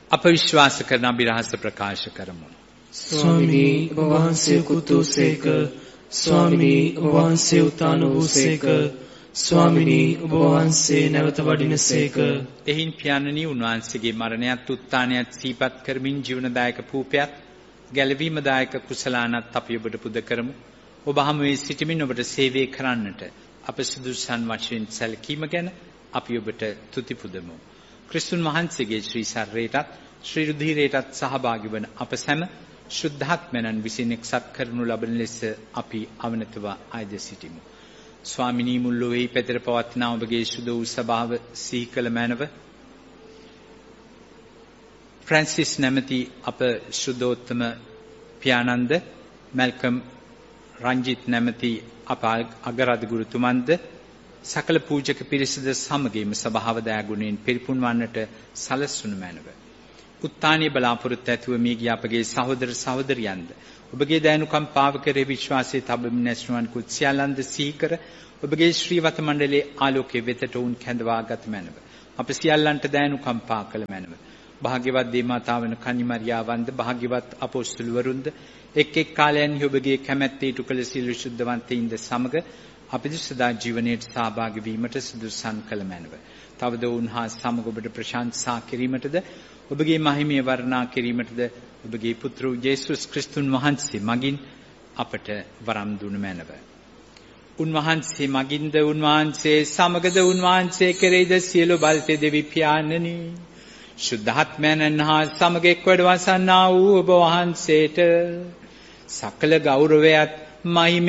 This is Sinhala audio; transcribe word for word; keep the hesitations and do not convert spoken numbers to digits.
අප විශ්වාස කරන අභිරහස ප්‍රකාශ කරමු. ස්වාමිනී ඔබ වහන්සේ කුතුසේක, ස්වාමිනී ඔබ වහන්සේ උතාන වූසේක, ස්වාමිනී ඔබ වහන්සේ නැවත වඩිනසේක. එහින් පියාණනි උන්වහන්සේගේ මරණයත් උත්ථානයත් සිහිපත් කරමින් ජීවනදායක පූපයත් ගැලවීමදායක කුසලානත් අපි ඔබට පුද කරමු. ඔබ හමුවේ සිටමින් ඔබට සේවය කරන්නට අප සුදුසුසන් වශයෙන් සැලකීම ගැන අපි ඔබට තුති පුදමු. ක්‍රිස්තුන් වහන්සේගේ ශ්‍රී ශරීරයටත් ශ්‍රී රුධිරයටත් සහභාගී වන අප සැම ශුද්ධාත්මයන් විසින් එක්සත් කරනු ලබන ලෙස අපි අවනතව ආයද සිටිමු. ස්වාමිනී මුල්ලොවෙහි පෙතර පවත්නා ඔබගේ සුදු වූ සභාව සිහි කළ මැනව ෆ්‍රැන්සිස් නැමැති අප සුදෝත්තම පියාණන්ද, මැල්කම් රංජිත් නැමැති අප අගරාධ ගුරුතුමන්ද, සකල පූජක පිරිසද සමගින්ම සභාව දයාගුණයෙන් පිරිපුන් වන්නට සලස්වනු මැනව. උත්ථානීය බලාපොරොත්තු ඇතුව මිය ගිය අපගේ සහෝදර සහෝදරියන්ද ඔබගේ දයනුකම්පාව කෙරෙහි විශ්වාසයේ තබමින් නැසුවන් කුත් සියල්ලන්ද සිහි කර ඔබගේ ශ්‍රීවත මණ්ඩලයේ ආලෝකයේ වෙතට උන් කැඳවාගත් මැනව. අප සියල්ලන්ට දයනුකම්පා කළ මැනව. භාග්‍යවත් දේවමාතාවන කන්නිමරියාවන්ද, භාග්‍යවත් අපොස්තුලවරුන්ද එක් එක් කාලයන්හි ඔබගේ කැමැත්තේ ඉටු කළ සියලු ශුද්ධවන්තයින්ද සමග අපිට සදා ජීවනයේ සහභාගී වීමට සුදුසුසන් කළ මැනව. තවද උන්හා සමග ඔබට ප්‍රශංසා කිරීමටද ඔබගේ මහිමය වර්ණනා කිරීමටද ඔබගේ පුත්‍ර යේසුස් ක්‍රිස්තුන් වහන්සේ මගින් අපට වරම් දුන මැනව. උන්වහන්සේ මගින්ද, උන්වහන්සේ සමගද, උන්වහන්සේ කෙරෙහිද සියලු බලතේ දෙවි පියාණනි, ශුද්ධාත්මයන් හා සමග එක්වඩ වසන්නා වූ ඔබ වහන්සේට සකල ගෞරවයත් මහිමය